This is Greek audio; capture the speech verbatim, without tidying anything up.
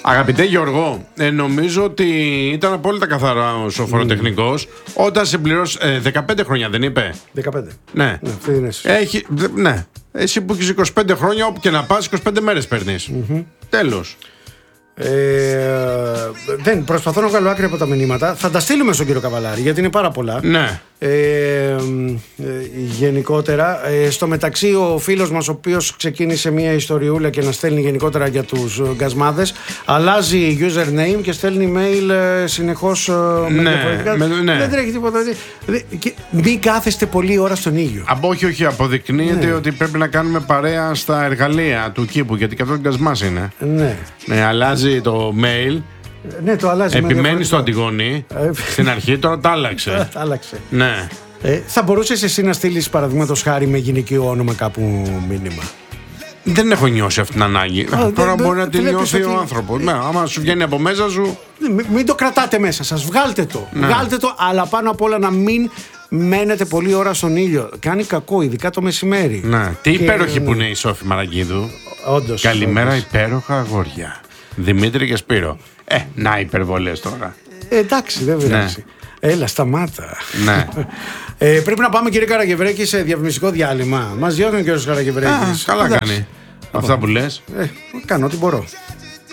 Αγαπητέ Γιώργο, ε, νομίζω ότι ήταν απόλυτα καθαρά ο φοροτεχνικός mm. όταν συμπληρώσει. Ε, δεκαπέντε χρόνια δεν είπε. δεκαπέντε. Ναι. Ναι, αυτή είναι. Έχει, δε, ναι. Εσύ που έχεις είκοσι πέντε χρόνια, όπου και να πας, είκοσι πέντε μέρες παίρνεις. Mm-hmm. Τέλος. Ε, δεν, προσπαθώ να βγάλω άκρη από τα μηνύματα. Θα τα στείλουμε στον κύριο Καβαλάρη γιατί είναι πάρα πολλά. Ναι. Ε, ε, γενικότερα, ε, στο μεταξύ, ο φίλος μας, ο οποίος ξεκίνησε μια ιστοριούλα και να στέλνει γενικότερα για τους γκασμάδες, αλλάζει username και στέλνει mail ε, συνεχώς. Ε, ναι, με, ναι. Δεν τρέχει τίποτα. Μην κάθεστε πολλή ώρα στον ήλιο. Από όχι, όχι. Αποδεικνύεται ναι. ότι πρέπει να κάνουμε παρέα στα εργαλεία του κήπου, γιατί καθόλου γκασμάς είναι. Ναι. Ναι, αλλάζει το mail. Ναι, το αλλάζει. Επιμένει στο Αντιγόνη. Στην αρχή, τώρα τα άλλαξε. Τα άλλαξε. Ναι. Ε, θα μπορούσες εσύ να στείλεις παραδείγματος χάρη με γυναικείο όνομα κάπου μήνυμα? Δεν έχω νιώσει αυτή την ανάγκη. Α, τώρα δε, μπορεί δε, να τη νιώσει ότι... ο άνθρωπος. Ναι, άμα σου βγαίνει από μέσα σου. Μην, μην το κρατάτε μέσα σας. Βγάλτε το. Ναι. Βγάλτε το, αλλά πάνω απ' όλα να μην μένετε πολλή ώρα στον ήλιο. Κάνει κακό, ειδικά το μεσημέρι. Ναι. Τι και... υπέροχη που είναι η Σόφη Μαραγκίδου. Όντως. Καλημέρα, όντως. υπέροχα αγόρια. Δημήτρη και Σπύρο. Ε, να υπερβολές τώρα. Ε, εντάξει, δεν πειράζει. Ναι. Έλα, σταμάτα. Ναι. ε, πρέπει να πάμε, κύριε Καραγευρέκη, σε διαφημιστικό διάλειμμα. Μας διώχνει ο κύριος Καραγευρέκης. Καλά κάνει. Αυτά που λες. Ε, κάνω ό,τι μπορώ.